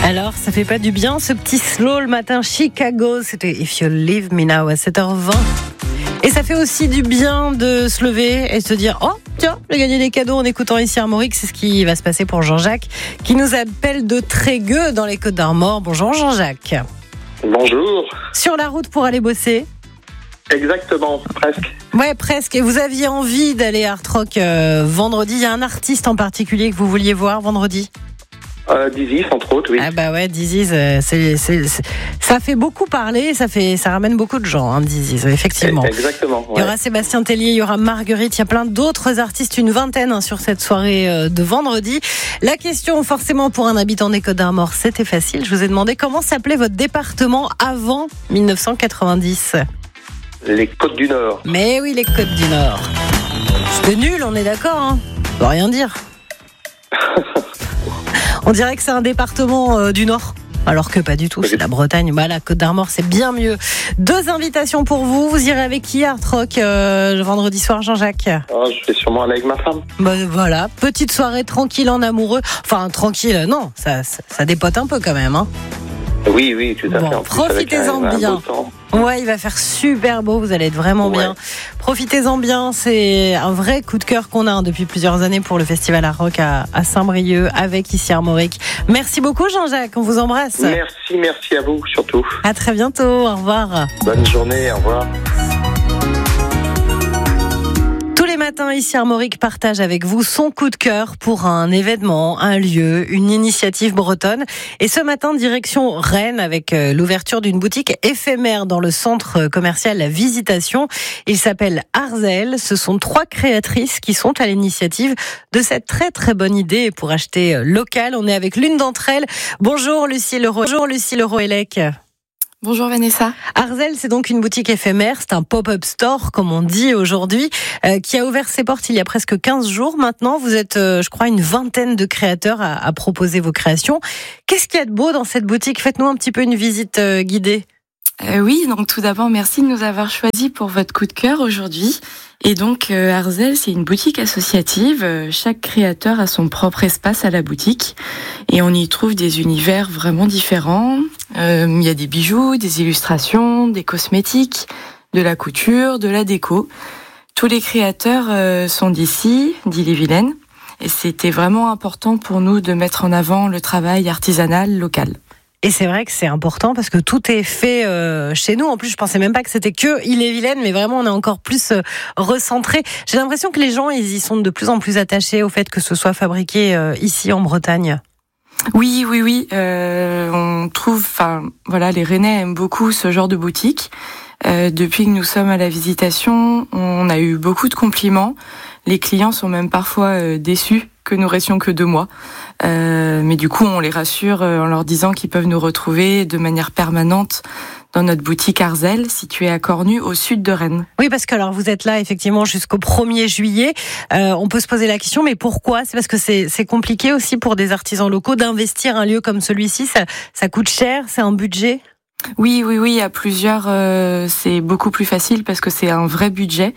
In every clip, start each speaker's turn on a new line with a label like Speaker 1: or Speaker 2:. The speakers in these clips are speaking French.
Speaker 1: Alors, ça fait pas du bien ce petit slow le matin Chicago, c'était If You Leave Me Now à 7h20. Et ça fait aussi du bien de se lever et se dire « Oh, tiens, j'ai gagné des cadeaux en écoutant ici Armorique ». C'est ce qui va se passer pour Jean-Jacques, qui nous appelle de Trégueux dans les Côtes-d'Armor. Bonjour Jean-Jacques.
Speaker 2: Bonjour.
Speaker 1: Sur la route pour aller bosser ?
Speaker 2: Exactement, presque.
Speaker 1: Ouais, presque. Et vous aviez envie d'aller à Art Rock vendredi. Il y a un artiste en particulier que vous vouliez voir vendredi ?
Speaker 2: Dizzy, entre autres, oui.
Speaker 1: Ah bah ouais, Dizzy, ça fait beaucoup parler, ça ramène beaucoup de gens, hein, Dizzy, effectivement.
Speaker 2: Exactement. Ouais.
Speaker 1: Il y aura Sébastien Tellier, il y aura Marguerite, il y a plein d'autres artistes, une vingtaine sur cette soirée de vendredi. La question, forcément, pour un habitant des Côtes-d'Armor, c'était facile. Je vous ai demandé comment s'appelait votre département avant 1990.
Speaker 2: Les Côtes du Nord.
Speaker 1: Mais oui, les Côtes du Nord. C'était nul, on est d'accord, hein ? On peut rien dire. On dirait que c'est un département du Nord, alors que pas du tout, c'est la Bretagne. Bah, la Côte d'Armor, c'est bien mieux. 2 invitations pour vous. Vous irez avec qui à Art Rock vendredi soir, Jean-Jacques ?
Speaker 2: Je vais sûrement aller avec ma femme.
Speaker 1: Bah, voilà, petite soirée tranquille en amoureux. Enfin, tranquille, non, ça dépote un peu quand même. Hein.
Speaker 2: Oui, tout à fait. En plus,
Speaker 1: profitez-en bien. Ouais, il va faire super beau, vous allez être vraiment bien. Profitez-en bien, c'est un vrai coup de cœur qu'on a depuis plusieurs années pour le Festival Art Rock à Saint-Brieuc avec ici Armorique. Merci beaucoup Jean-Jacques, on vous embrasse.
Speaker 2: Merci à vous surtout.
Speaker 1: À très bientôt, au revoir.
Speaker 2: Bonne journée, au revoir.
Speaker 1: Matin, ici Armorique partage avec vous son coup de cœur pour un événement, un lieu, une initiative bretonne. Et ce matin, direction Rennes avec l'ouverture d'une boutique éphémère dans le centre commercial La Visitation. Il s'appelle Arzel. Ce sont 3 créatrices qui sont à l'initiative de cette très très bonne idée pour acheter local. On est avec l'une d'entre elles. Bonjour Lucie Leroy. Bonjour Lucie Leroy-Elec.
Speaker 3: Bonjour Vanessa.
Speaker 1: Arzel, c'est donc une boutique éphémère, c'est un pop-up store, comme on dit aujourd'hui, qui a ouvert ses portes il y a presque 15 jours maintenant. Vous êtes, je crois, une vingtaine de créateurs à proposer vos créations. Qu'est-ce qu'il y a de beau dans cette boutique ? Faites-nous un petit peu une visite guidée.
Speaker 3: Oui, donc tout d'abord, merci de nous avoir choisis pour votre coup de cœur aujourd'hui. Et donc, Arzel, c'est une boutique associative. Chaque créateur a son propre espace à la boutique. Et on y trouve des univers vraiment différents. Il y a des bijoux, des illustrations, des cosmétiques, de la couture, de la déco. Tous les créateurs sont d'ici, d'Ille-et-Vilaine. Et c'était vraiment important pour nous de mettre en avant le travail artisanal local.
Speaker 1: Et c'est vrai que c'est important parce que tout est fait chez nous. En plus, je pensais même pas que c'était que Ille-et-Vilaine, mais vraiment, on est encore plus recentré. J'ai l'impression que les gens, ils y sont de plus en plus attachés au fait que ce soit fabriqué ici en Bretagne.
Speaker 3: Oui. On trouve, les Rennais aiment beaucoup ce genre de boutique. Depuis que nous sommes à la Visitation, on a eu beaucoup de compliments. Les clients sont même parfois déçus que nous restions que 2 mois. Mais du coup, on les rassure en leur disant qu'ils peuvent nous retrouver de manière permanente dans notre boutique Arzel, située à Cornu, au sud de Rennes.
Speaker 1: Oui, parce que alors vous êtes là effectivement jusqu'au 1er juillet. On peut se poser la question, mais pourquoi ? C'est parce que c'est compliqué aussi pour des artisans locaux d'investir un lieu comme celui-ci. Ça coûte cher, c'est un budget ?
Speaker 3: Oui, à plusieurs, c'est beaucoup plus facile parce que c'est un vrai budget.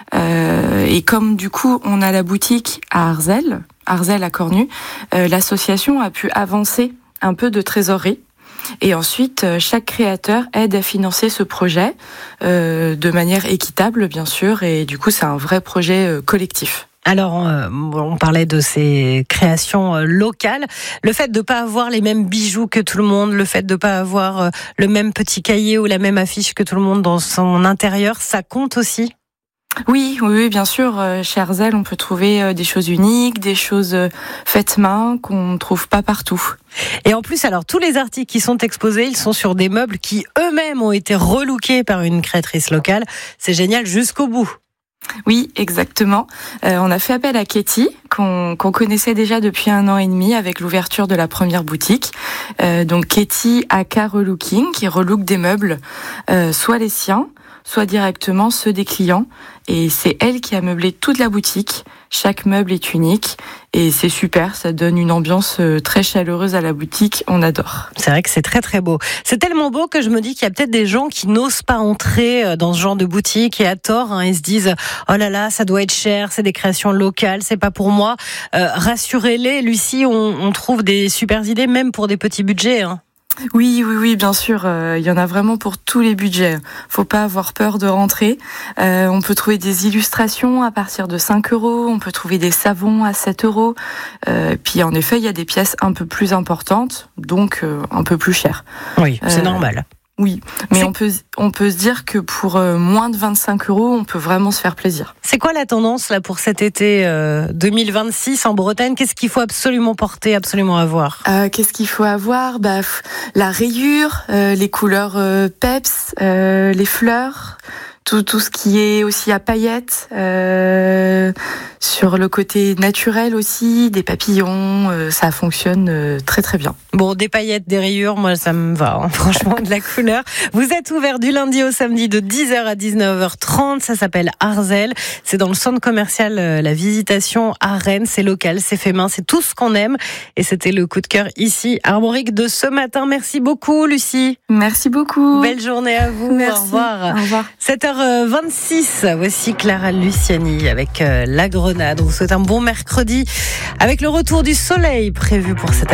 Speaker 3: Et comme du coup, on a la boutique à Arzel à Cornu, l'association a pu avancer un peu de trésorerie. Et ensuite, chaque créateur aide à financer ce projet de manière équitable, bien sûr. Et du coup, c'est un vrai projet collectif.
Speaker 1: Alors, on parlait de ces créations locales. Le fait de ne pas avoir les mêmes bijoux que tout le monde, le fait de ne pas avoir le même petit cahier ou la même affiche que tout le monde dans son intérieur, ça compte aussi ?
Speaker 3: Oui, bien sûr. Chez Arzel, on peut trouver des choses uniques, des choses faites main qu'on ne trouve pas partout.
Speaker 1: Et en plus, alors tous les articles qui sont exposés, ils sont sur des meubles qui eux-mêmes ont été relookés par une créatrice locale. C'est génial jusqu'au bout.
Speaker 3: Oui, exactement. On a fait appel à Katie, qu'on connaissait déjà depuis 1 an et demi avec l'ouverture de la première boutique. Donc Katie aka Relooking, qui relook des meubles, soit les siens, soit directement ceux des clients. Et c'est elle qui a meublé toute la boutique. Chaque meuble est unique et c'est super, ça donne une ambiance très chaleureuse à la boutique, on adore.
Speaker 1: C'est vrai que c'est très très beau. C'est tellement beau que je me dis qu'il y a peut-être des gens qui n'osent pas entrer dans ce genre de boutique et à tort, ils se disent « Oh là là, ça doit être cher, c'est des créations locales, c'est pas pour moi ». Rassurez-les, Lucie, on trouve des super idées même pour des petits budgets.
Speaker 3: Oui, bien sûr. Il y en a vraiment pour tous les budgets. Faut pas avoir peur de rentrer. On peut trouver des illustrations à partir de 5 €. On peut trouver des savons à 7 €. Puis en effet, il y a des pièces un peu plus importantes, donc un peu plus chères.
Speaker 1: Oui, c'est normal.
Speaker 3: Oui, mais on peut se dire que pour moins de 25 €, on peut vraiment se faire plaisir.
Speaker 1: C'est quoi la tendance là pour cet été 2026 en Bretagne ? Qu'est-ce qu'il faut absolument porter, absolument avoir ?
Speaker 3: Qu'est-ce qu'il faut avoir ? La rayure, les couleurs peps, les fleurs, tout ce qui est aussi à paillettes, sur le côté naturel aussi, des papillons, ça fonctionne très très bien.
Speaker 1: Bon, des paillettes, des rayures, moi ça me va, franchement, de la couleur. Vous êtes ouvert du lundi au samedi de 10h à 19h30, ça s'appelle Arzel, c'est dans le centre commercial La Visitation à Rennes, c'est local, c'est fait main, c'est tout ce qu'on aime et c'était le coup de cœur ici, Armorique de ce matin. Merci beaucoup Lucie.
Speaker 3: Merci beaucoup.
Speaker 1: Belle journée à vous.
Speaker 3: Merci.
Speaker 1: Au revoir.
Speaker 3: Au revoir.
Speaker 1: 7h26, voici Clara Luciani avec La Grenade. On vous souhaite un bon mercredi avec le retour du soleil prévu pour cette